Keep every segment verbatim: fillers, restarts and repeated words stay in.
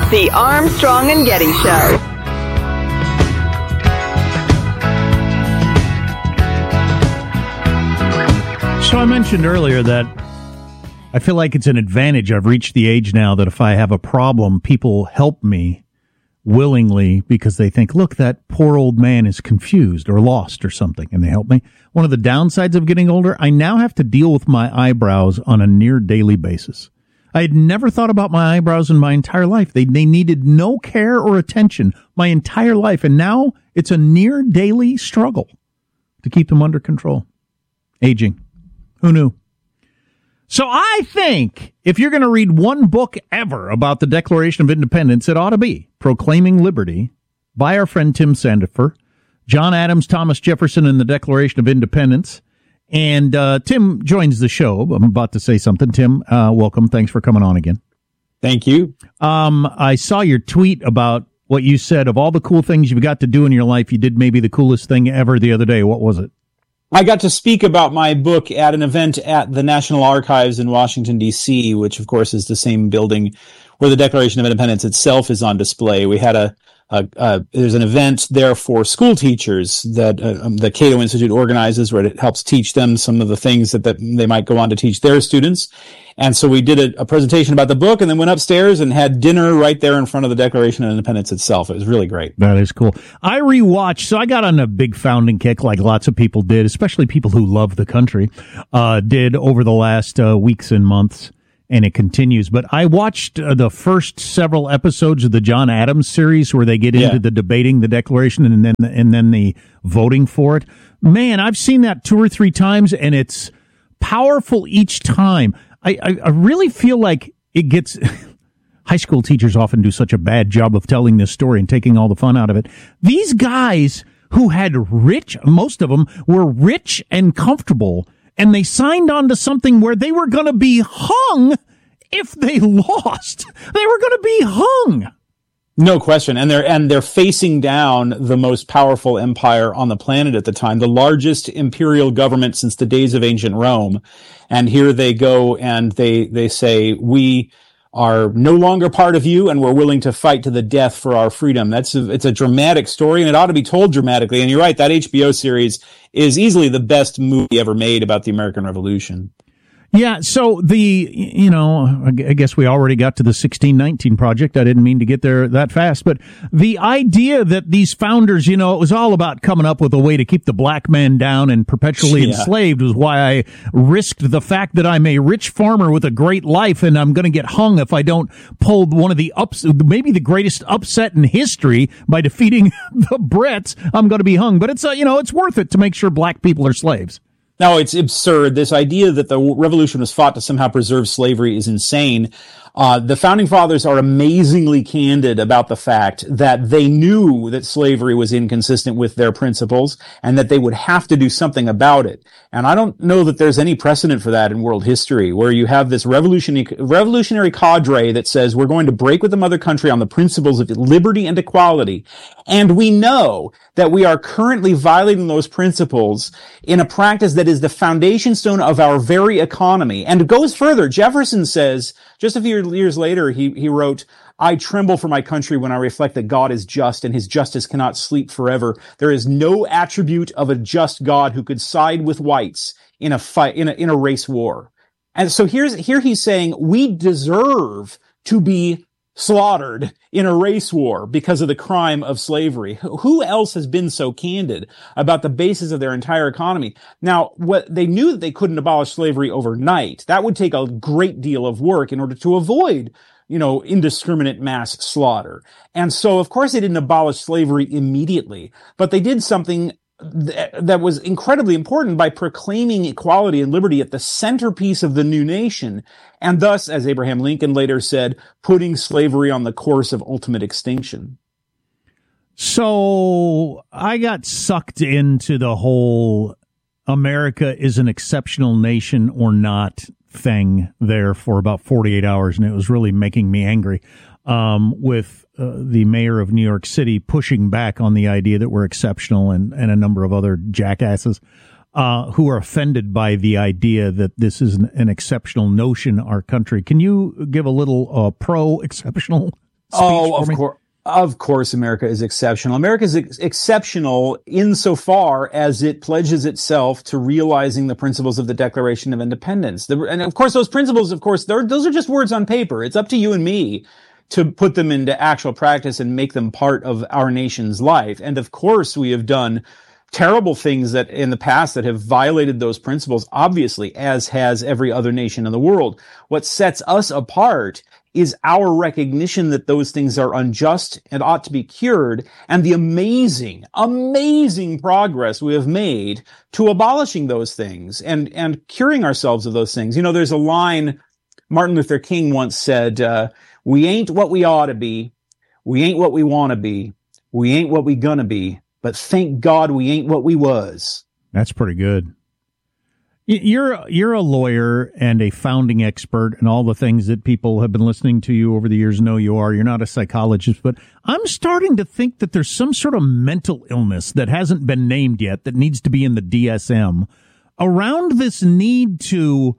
The Armstrong and Getty Show. So I mentioned earlier that I feel like it's an advantage. I've reached the age now that if I have a problem, people help me willingly because they think, look, that poor old man is confused or lost or something, and they help me. One of the downsides of getting older, I now have to deal with my eyebrows on a near daily basis. I had never thought about my eyebrows in my entire life. They they needed no care or attention my entire life, and now it's a near daily struggle to keep them under control. Aging. Who knew? So I think if you're going to read one book ever about the Declaration of Independence, it ought to be Proclaiming Liberty by our friend Tim Sandefur, John Adams, Thomas Jefferson, and the Declaration of Independence. And uh, Tim joins the show. I'm about to say something. Tim, uh, welcome. Thanks for coming on again. Thank you. Um, I saw your tweet about what you said. Of all the cool things you've got to do in your life, you did maybe the coolest thing ever the other day. What was it? I got to speak about my book at an event at the National Archives in Washington, D C, which, of course, is the same building where the Declaration of Independence itself is on display. We had a, a, a there's an event there for school teachers that uh, um, the Cato Institute organizes, where it helps teach them some of the things that, that they might go on to teach their students. And so we did a, a presentation about the book and then went upstairs and had dinner right there in front of the Declaration of Independence itself. It was really great. That is cool. I rewatched, so I got on a big founding kick like lots of people did, especially people who love the country, uh, did over the last uh, weeks and months, and it continues. But I watched uh, the first several episodes of the John Adams series where they get into Yeah. the debating the Declaration and then and then the voting for it. Man, I've seen that two or three times, and it's powerful each time. I, I, I really feel like it gets high school teachers often do such a bad job of telling this story and taking all the fun out of it. These guys who had rich, most of them were rich and comfortable, and they signed on to something where they were going to be hung if they lost. They were going to be hung. No question. And they're, and they're facing down the most powerful empire on the planet at the time, the largest imperial government since the days of ancient Rome. And here they go and they, they say, we are no longer part of you and we're willing to fight to the death for our freedom. That's a, it's a dramatic story, and it ought to be told dramatically. And you're right, that H B O series is easily the best movie ever made about the American Revolution. Yeah, so the, you know, I guess we already got to the sixteen nineteen project. I didn't mean to get there that fast, but the idea that these founders, you know, it was all about coming up with a way to keep the black man down and perpetually Yeah. enslaved was why I risked the fact that I'm a rich farmer with a great life and I'm going to get hung if I don't pull one of the ups, maybe the greatest upset in history by defeating the Brits. I'm going to be hung, but it's, uh, you know, it's worth it to make sure black people are slaves. No, it's absurd. This idea that the revolution was fought to somehow preserve slavery is insane. Uh, the founding fathers are amazingly candid about the fact that they knew that slavery was inconsistent with their principles and that they would have to do something about it. And I don't know that there's any precedent for that in world history, where you have this revolutionary, revolutionary cadre that says we're going to break with the mother country on the principles of liberty and equality. And we know that we are currently violating those principles in a practice that is the foundation stone of our very economy. And it goes further. Jefferson says, just a few years later, he, he wrote, I tremble for my country when I reflect that God is just and his justice cannot sleep forever. There is no attribute of a just God who could side with whites in a fight, in a, in a race war. And so here's, here he's saying we deserve to be slaughtered in a race war because of the crime of slavery. Who else has been so candid about the basis of their entire economy? Now, what they knew that they couldn't abolish slavery overnight. That would take a great deal of work in order to avoid, you know, indiscriminate mass slaughter. And so, of course, they didn't abolish slavery immediately, but they did something th- that was incredibly important by proclaiming equality and liberty at the centerpiece of the new nation, and thus, as Abraham Lincoln later said, putting slavery on the course of ultimate extinction. So I got sucked into the whole America is an exceptional nation or not thing there for about forty-eight hours, and it was really making me angry um, with uh, the mayor of New York City pushing back on the idea that we're exceptional, and, and a number of other jackasses uh, who are offended by the idea that this is an, an exceptional notion, our country. Can you give a little uh, pro-exceptional Oh, of me? course. Of course, America is exceptional. America is ex- exceptional insofar as it pledges itself to realizing the principles of the Declaration of Independence. The, and of course, those principles, of course, those are just words on paper. It's up to you and me to put them into actual practice and make them part of our nation's life. And of course, we have done terrible things that in the past that have violated those principles, obviously, as has every other nation in the world. What sets us apart is our recognition that those things are unjust and ought to be cured, and the amazing, amazing progress we have made to abolishing those things and, and curing ourselves of those things. You know, there's a line Martin Luther King once said, uh, we ain't what we ought to be. We ain't what we want to be. We ain't what we gonna be. But thank God we ain't what we was. That's pretty good. You're you're a lawyer and a founding expert and all the things that people have been listening to you over the years know you are. You're not a psychologist, but I'm starting to think that there's some sort of mental illness that hasn't been named yet that needs to be in the D S M around this need to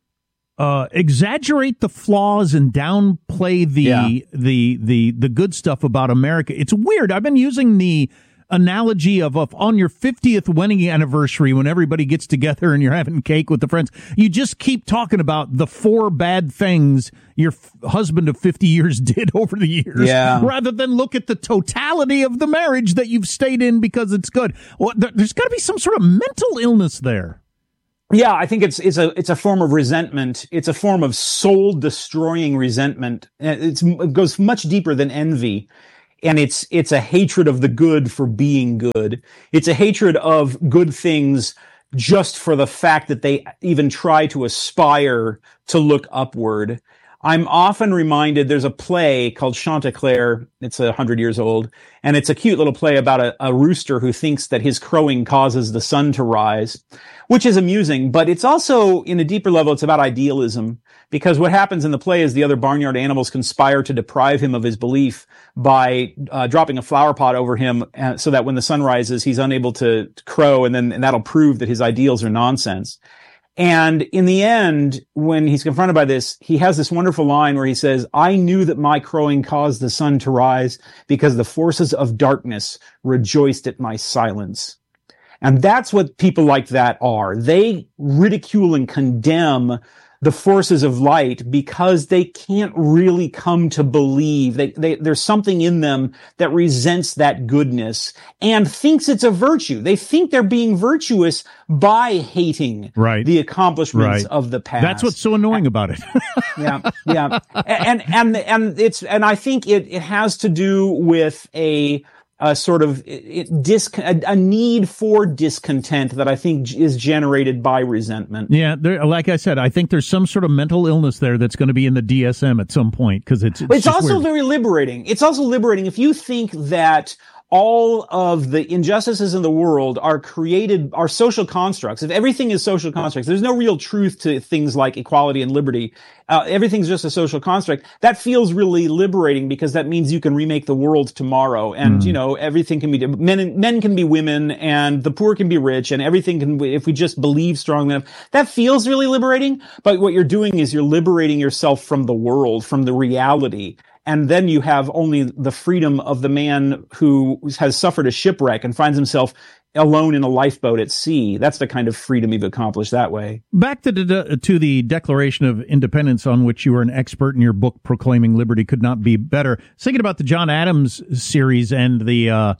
uh, exaggerate the flaws and downplay the, Yeah. the the the good stuff about America. It's weird. I've been using the analogy of, of on your fiftieth wedding anniversary when everybody gets together and you're having cake with the friends, you just keep talking about the four bad things your f- husband of fifty years did over the years, Yeah. rather than look at the totality of the marriage that you've stayed in because it's good. Well, there, there's got to be some sort of mental illness there. Yeah, I think it's it's a it's a form of resentment. It's a form of soul destroying resentment. It's, it goes much deeper than envy. And it's, it's a hatred of the good for being good. It's a hatred of good things just for the fact that they even try to aspire to look upward. I'm often reminded, there's a play called Chanticleer. It's a hundred years old. And it's a cute little play about a, a rooster who thinks that his crowing causes the sun to rise, which is amusing. But it's also, in a deeper level, it's about idealism. Because what happens in the play is the other barnyard animals conspire to deprive him of his belief by uh, dropping a flower pot over him uh, so that when the sun rises, he's unable to crow, and then and that'll prove that his ideals are nonsense. And in the end, when he's confronted by this, he has this wonderful line where he says, I knew that my crowing caused the sun to rise because the forces of darkness rejoiced at my silence. And that's what people like that are. They ridicule and condemn the forces of light because they can't really come to believe. They, they, there's something in them that resents that goodness and thinks it's a virtue. They think they're being virtuous by hating Right. the accomplishments Right. of the past. That's what's so annoying about it. yeah, yeah, and and and it's and I think it it has to do with a. A sort of it, it, dis, a, a need for discontent that I think is generated by resentment. Yeah, there, like I said, I think there's some sort of mental illness there that's going to be in the D S M at some point because it's. It's, it's just also weird. very liberating. It's also liberating if you think that all of the injustices in the world are created, are social constructs. If everything is social constructs, there's no real truth to things like equality and liberty. Uh, everything's just a social construct. That feels really liberating because that means you can remake the world tomorrow. And, mm. you know, everything can be, men, and, men can be women and the poor can be rich and everything can, if we just believe strongly enough, that feels really liberating. But what you're doing is you're liberating yourself from the world, from the reality. And then you have only the freedom of the man who has suffered a shipwreck and finds himself alone in a lifeboat at sea. That's the kind of freedom you've accomplished that way. Back to the, to the Declaration of Independence, on which you were an expert in your book, Proclaiming Liberty Could Not Be Better. Thinking about the John Adams series and the uh,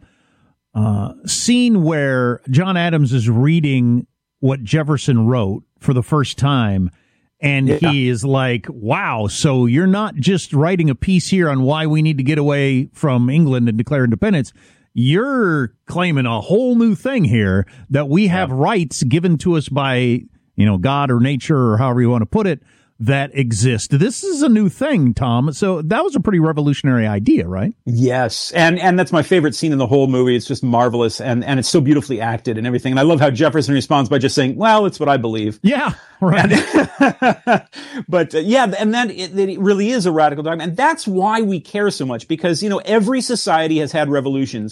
uh, scene where John Adams is reading what Jefferson wrote for the first time. And yeah. he is like, wow, so you're not just writing a piece here on why we need to get away from England and declare independence. You're claiming a whole new thing here, that we have yeah. rights given to us by, you know, God or nature or however you want to put it, that exist. This is a new thing, Tom. So that was a pretty revolutionary idea, right? Yes. And, and that's my favorite scene in the whole movie. It's just marvelous. And, and it's so beautifully acted and everything. And I love how Jefferson responds by just saying, well, it's what I believe. Yeah. Right. And, but uh, yeah, and then it, it really is a radical dogma. And that's why we care so much because, you know, every society has had revolutions.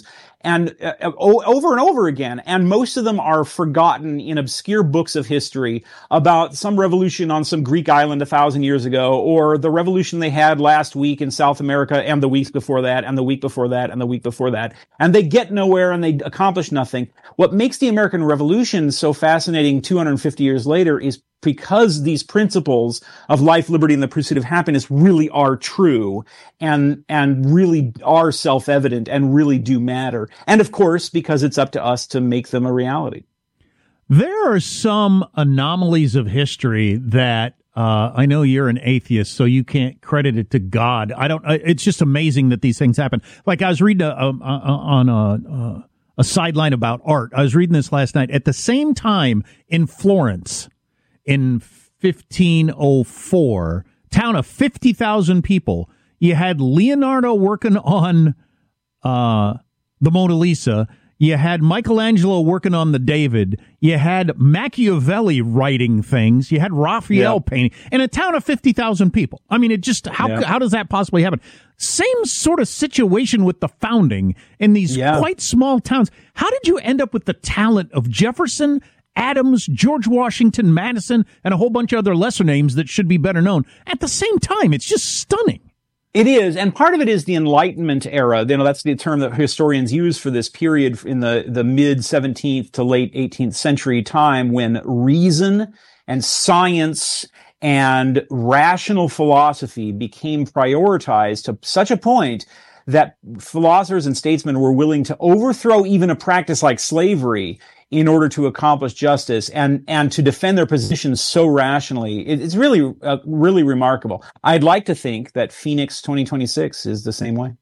and uh, o- over and over again. And most of them are forgotten in obscure books of history about some revolution on some Greek island a thousand years ago, or the revolution they had last week in South America, and the weeks before that, and the week before that, and the week before that. And they get nowhere and they accomplish nothing. What makes the American Revolution so fascinating two hundred fifty years later is because these principles of life, liberty, and the pursuit of happiness really are true and, and really are self-evident and really do matter. And of course, because it's up to us to make them a reality. There are some anomalies of history that uh, I know you're an atheist, so you can't credit it to God. I don't. It's just amazing that these things happen. Like I was reading a, a, a, on a, a sideline about art. I was reading this last night. At the same time in Florence, in fifteen oh four, town of fifty thousand people, you had Leonardo working on uh, the Mona Lisa. You had Michelangelo working on the David. You had Machiavelli writing things. You had Raphael yeah. painting in a town of fifty thousand people. I mean, it just, how, yeah. how does that possibly happen? Same sort of situation with the founding in these yeah. quite small towns. How did you end up with the talent of Jefferson, Adams, George Washington, Madison, and a whole bunch of other lesser names that should be better known at the same time? It's just stunning. It is, and part of it is the Enlightenment era. You know, that's the term that historians use for this period in the, the mid seventeenth to late eighteenth century time, when reason and science and rational philosophy became prioritized to such a point that philosophers and statesmen were willing to overthrow even a practice like slavery in order to accomplish justice and, and to defend their positions so rationally. It, it's really, uh, really remarkable. I'd like to think that Phoenix twenty twenty-six is the same way.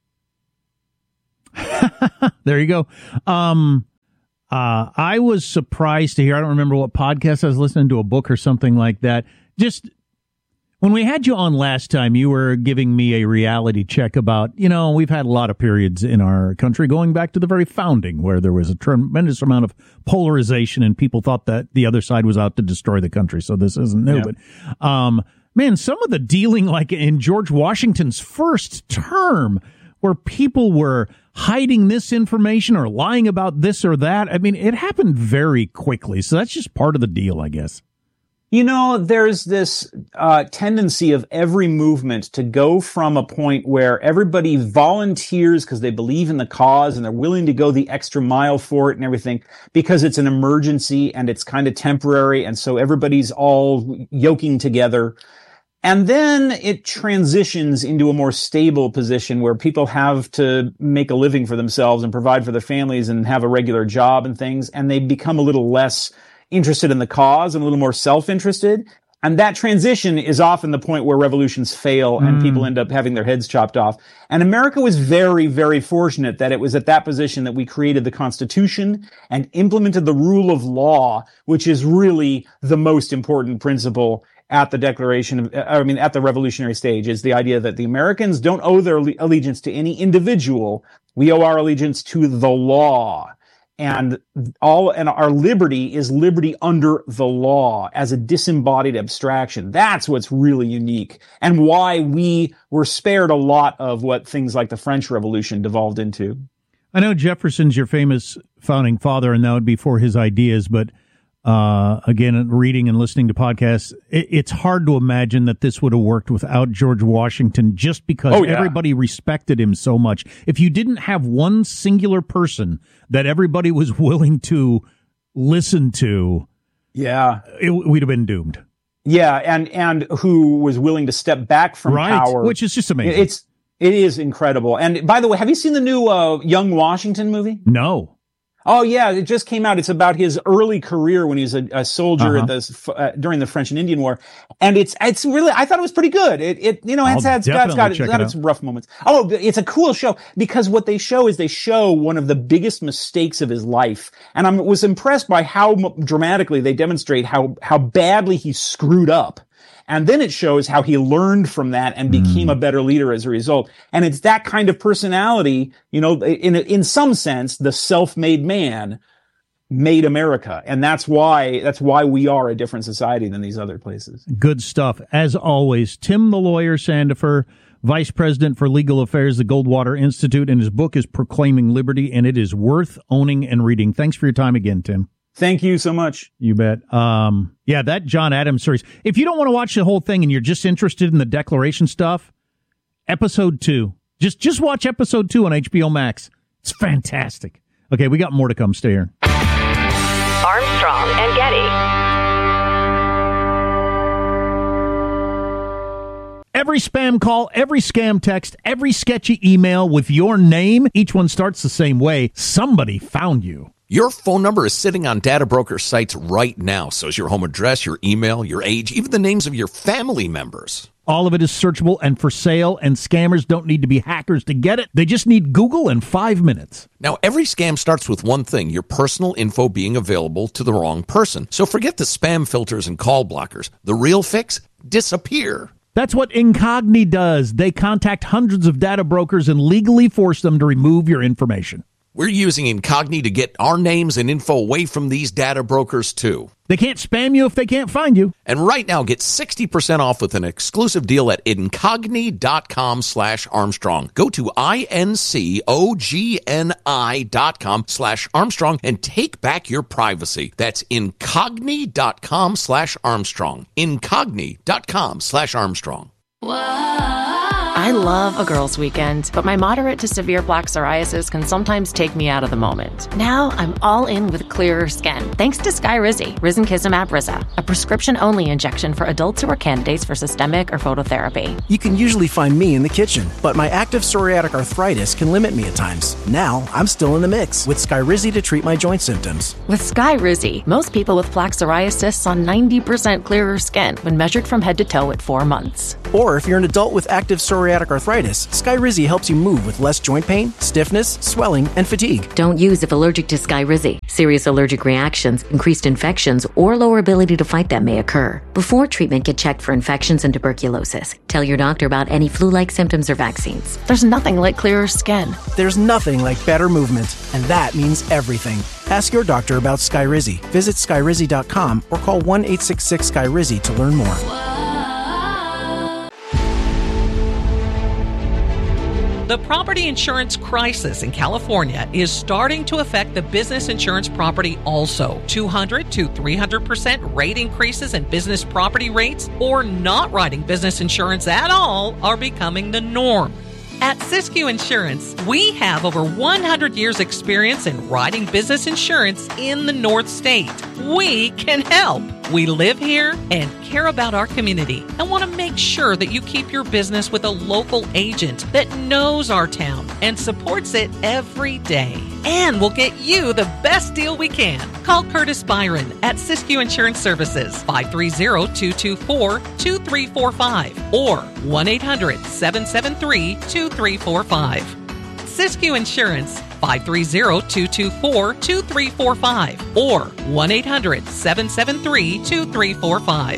There you go. Um, uh, I was surprised to hear, I don't remember what podcast I was listening to, a book or something like that. Just when we had you on last time, you were giving me a reality check about, you know, we've had a lot of periods in our country going back to the very founding where there was a tremendous amount of polarization and people thought that the other side was out to destroy the country. So this isn't new. Yeah. But, um, man, some of the dealing, like in George Washington's first term, where people were hiding this information or lying about this or that. I mean, it happened very quickly. So that's just part of the deal, I guess. You know, there's this uh, tendency of every movement to go from a point where everybody volunteers because they believe in the cause and they're willing to go the extra mile for it and everything because it's an emergency and it's kind of temporary. And so everybody's all yoking together. And then it transitions into a more stable position where people have to make a living for themselves and provide for their families and have a regular job and things. And they become a little less interested in the cause and a little more self-interested. And that transition is often the point where revolutions fail and mm. people end up having their heads chopped off. And America was very, very fortunate that it was at that position that we created the Constitution and implemented the rule of law, which is really the most important principle at the declaration of, I mean, at the revolutionary stage, is the idea that the Americans don't owe their allegiance to any individual. We owe our allegiance to the law. And all, and our liberty is liberty under the law as a disembodied abstraction. That's what's really unique and why we were spared a lot of what things like the French Revolution devolved into. I know Jefferson's your famous founding father, and that would be for his ideas, but Uh, again, reading and listening to podcasts, it, it's hard to imagine that this would have worked without George Washington just because oh, yeah. everybody respected him so much. If you didn't have one singular person that everybody was willing to listen to, yeah, it, we'd have been doomed. Yeah, and, and who was willing to step back from right, power. Which is just amazing. It's, it is incredible. And by the way, have you seen the new uh, Young Washington movie? No. Oh yeah, it just came out. It's about his early career when he was a, a soldier uh-huh. at the, uh, during the French and Indian War, and it's it's really, I thought it was pretty good. It it you know it's I'll had it's got, it's got, it's got its rough moments. Oh, it's a cool show because what they show is they show one of the biggest mistakes of his life, and I was impressed by how dramatically they demonstrate how how badly he screwed up. And then it shows how he learned from that and became mm. a better leader as a result. And it's that kind of personality, you know, in in some sense, the self-made man made America. And that's why, that's why we are a different society than these other places. Good stuff. As always, Tim the Lawyer Sandifer, Vice President for Legal Affairs, the Goldwater Institute, and his book is Proclaiming Liberty, and it is worth owning and reading. Thanks for your time again, Tim. Thank you so much. You bet. Um, yeah, that John Adams series. If you don't want to watch the whole thing and you're just interested in the Declaration stuff, episode two. Just just watch episode two on H B O Max. It's fantastic. Okay, we got more to come. Stay here. Armstrong and Getty. Every spam call, every scam text, every sketchy email with your name, each one starts the same way. Somebody found you. Your phone number is sitting on data broker sites right now. So is your home address, your email, your age, even the names of your family members. All of it is searchable and for sale, and scammers don't need to be hackers to get it. They just need Google in five minutes. Now, every scam starts with one thing, your personal info being available to the wrong person. So forget the spam filters and call blockers. The real fix? Disappear. That's what Incogni does. They contact hundreds of data brokers and legally force them to remove your information. We're using Incogni to get our names and info away from these data brokers, too. They can't spam you if they can't find you. And right now, get sixty percent off with an exclusive deal at Incogni.com slash Armstrong. Go to I-N-C-O-G-N-I dot com slash Armstrong and take back your privacy. That's Incogni.com slash Armstrong. Incogni.com slash Armstrong. I love a girls' weekend, but my moderate to severe plaque psoriasis can sometimes take me out of the moment. Now I'm all in with clearer skin, thanks to Skyrizi, Risankizumab Riza, a prescription-only injection for adults who are candidates for systemic or phototherapy. You can usually find me in the kitchen, but my active psoriatic arthritis can limit me at times. Now I'm still in the mix with Skyrizi to treat my joint symptoms. With Skyrizi, most people with plaque psoriasis saw ninety percent clearer skin when measured from head to toe at four months. Or if you're an adult with active psoriatic arthritis, Skyrizi helps you move with less joint pain, stiffness, swelling, and fatigue. Don't use if allergic to Skyrizi. Serious allergic reactions, increased infections, or lower ability to fight them may occur. Before treatment, get checked for infections and tuberculosis. Tell your doctor about any flu-like symptoms or vaccines. There's nothing like clearer skin. There's nothing like better movement, and that means everything. Ask your doctor about Skyrizi. Visit Skyrizi dot com or call one eight six six Skyrizi to learn more. The property insurance crisis in California is starting to affect the business insurance property also. two hundred to three hundred percent rate increases in business property rates or not writing business insurance at all are becoming the norm. At Siskiyou Insurance, we have over one hundred years experience in writing business insurance in the North State. We can help. We live here and care about our community and want to make sure that you keep your business with a local agent that knows our town and supports it every day. And we'll get you the best deal we can. Call Curtis Byron at Siskiyou Insurance Services, five three zero, two two four, two three four five or one eight hundred, seven seven three, two three four five. Siskiyou Insurance, five three zero, two two four, two three four five or one eight hundred, seven seven three, two three four five.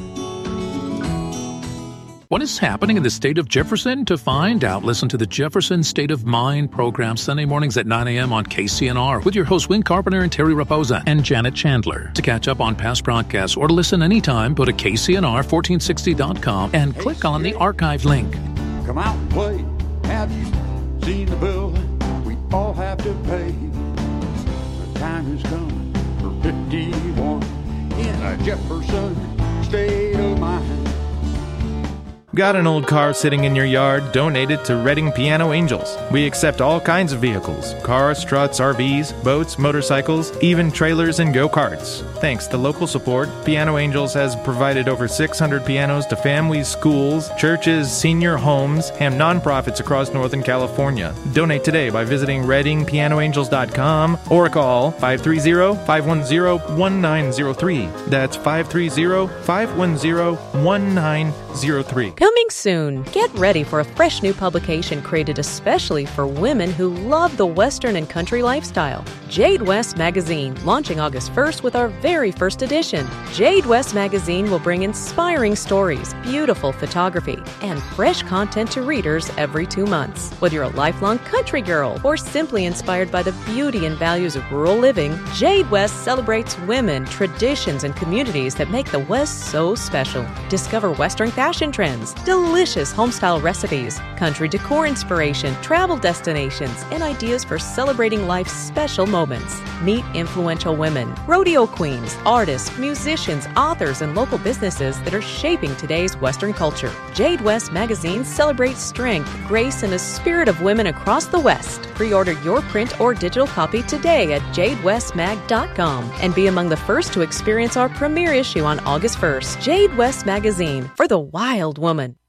What is happening in the state of Jefferson? To find out, listen to the Jefferson State of Mind program Sunday mornings at nine a.m. on K C N R with your hosts Win Carpenter and Terry Raposa and Janet Chandler. To catch up on past broadcasts or to listen anytime, go to K C N R fourteen sixty dot com and click on the archive link. Come out and play. Have you seen the bill we all have to pay? The time has come for fifty-one in a Jefferson state of mind. Got an old car sitting in your yard? Donate it to Redding Piano Angels. We accept all kinds of vehicles: cars, trucks, R Vs, boats, motorcycles, even trailers and go-karts. Thanks to local support, Piano Angels has provided over six hundred pianos to families, schools, churches, senior homes, and nonprofits across Northern California. Donate today by visiting redding piano angels dot com or call five three zero, five one zero, one nine zero three. That's five three zero, five one zero, one nine zero three. Coming soon, get ready for a fresh new publication created especially for women who love the Western and country lifestyle. Jade West Magazine, launching August first with our very first edition. Jade West Magazine will bring inspiring stories, beautiful photography, and fresh content to readers every two months. Whether you're a lifelong country girl or simply inspired by the beauty and values of rural living, Jade West celebrates women, traditions, and communities that make the West so special. Discover Western fashion trends, items, delicious homestyle recipes, country decor inspiration, travel destinations, and ideas for celebrating life's special moments. Meet influential women, rodeo queens, artists, musicians, authors, and local businesses that are shaping today's Western culture. Jade West Magazine celebrates strength, grace, and the spirit of women across the West. Pre-order your print or digital copy today at jade west mag dot com and be among the first to experience our premiere issue on August first. Jade West Magazine, for the wild woman.